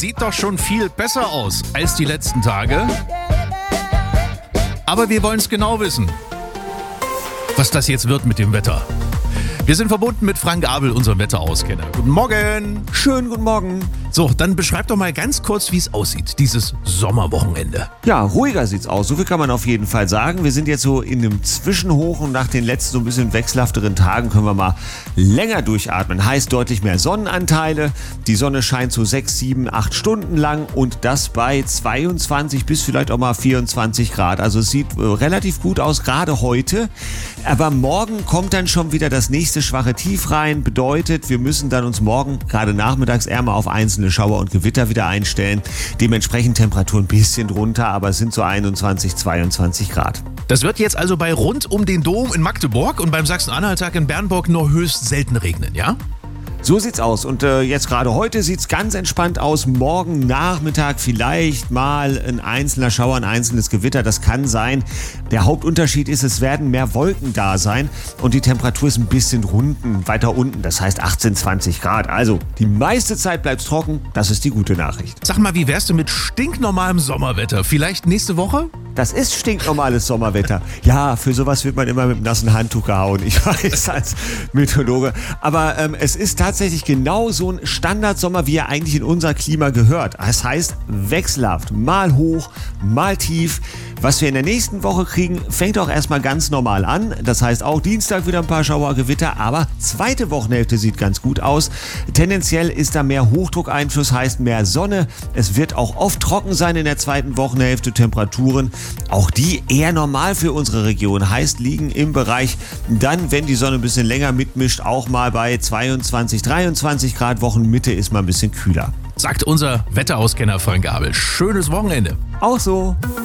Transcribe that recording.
sieht doch schon viel besser aus als die letzten Tage. Aber wir wollen es genau wissen, was das jetzt wird mit dem Wetter. Wir sind verbunden mit Frank Abel, unserem Wetterauskenner. Guten Morgen. Schönen guten Morgen. So, dann beschreib doch mal ganz kurz, wie es aussieht, dieses Sommerwochenende. Ja, ruhiger sieht's aus. So viel kann man auf jeden Fall sagen. Wir sind jetzt so in einem Zwischenhoch und nach den letzten so ein bisschen wechselhafteren Tagen können wir mal länger durchatmen. Heißt deutlich mehr Sonnenanteile. Die Sonne scheint so 6, 7, 8 Stunden lang und das bei 22 bis vielleicht auch mal 24 Grad. Also es sieht relativ gut aus, gerade heute. Aber morgen kommt dann schon wieder das nächste schwache Tief rein. Bedeutet, wir müssen dann uns morgen gerade nachmittags eher mal auf einzelne Schauer und Gewitter wieder einstellen. Dementsprechend Temperatur ein bisschen drunter, aber es sind so 21, 22 Grad. Das wird jetzt also bei rund um den Dom in Magdeburg und beim Sachsen-Anhalt-Tag in Bernburg nur höchst selten regnen, ja? So sieht's aus und jetzt gerade heute sieht's ganz entspannt aus. Morgen Nachmittag vielleicht mal ein einzelner Schauer, ein einzelnes Gewitter, das kann sein. Der Hauptunterschied ist, es werden mehr Wolken da sein und die Temperatur ist ein bisschen weiter unten, das heißt 18, 20 Grad. Also die meiste Zeit bleibt's trocken, das ist die gute Nachricht. Sag mal, wie wär's denn mit stinknormalem Sommerwetter? Vielleicht nächste Woche? Das ist stinknormales Sommerwetter. Ja, für sowas wird man immer mit einem nassen Handtuch gehauen. Ich weiß, als Meteorologe. Aber es ist tatsächlich genau so ein Standardsommer, wie er eigentlich in unser Klima gehört. Das heißt, wechselhaft. Mal hoch, mal tief. Was wir in der nächsten Woche kriegen, fängt auch erstmal ganz normal an. Das heißt auch Dienstag wieder ein paar Schauergewitter. Aber zweite Wochenhälfte sieht ganz gut aus. Tendenziell ist da mehr Hochdruckeinfluss, heißt mehr Sonne. Es wird auch oft trocken sein in der zweiten Wochenhälfte. Temperaturen auch die eher normal für unsere Region, heißt liegen im Bereich dann, wenn die Sonne ein bisschen länger mitmischt, auch mal bei 22, 23 Grad. Wochenmitte ist mal ein bisschen kühler. Sagt unser Wetterauskenner Frank Abel. Schönes Wochenende. Auch so.